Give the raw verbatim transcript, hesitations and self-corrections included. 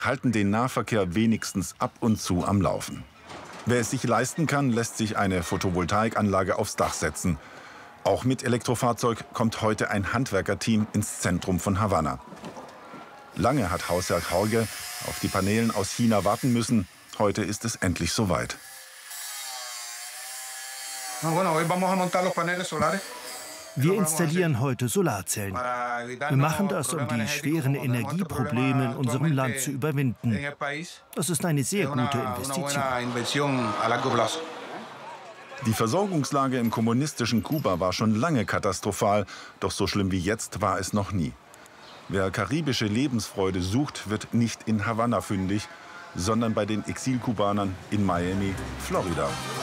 halten den Nahverkehr wenigstens ab und zu am Laufen. Wer es sich leisten kann, lässt sich eine Photovoltaikanlage aufs Dach setzen. Auch mit Elektrofahrzeug kommt heute ein Handwerkerteam ins Zentrum von Havanna. Lange hat Hausherr Jorge auf die Paneelen aus China warten müssen. Heute ist es endlich soweit. Wir installieren heute Solarzellen. Wir machen das, um die schweren Energieprobleme in unserem Land zu überwinden. Das ist eine sehr gute Investition. Die Versorgungslage im kommunistischen Kuba war schon lange katastrophal, doch so schlimm wie jetzt war es noch nie. Wer karibische Lebensfreude sucht, wird nicht in Havanna fündig, sondern bei den Exilkubanern in Miami, Florida.